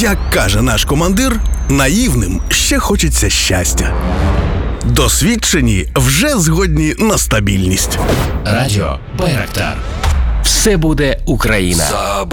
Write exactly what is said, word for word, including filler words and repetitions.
Як каже наш командир, наївним ще хочеться щастя. Досвідчені вже згодні на стабільність. Радіо Байрактар. Все буде Україна.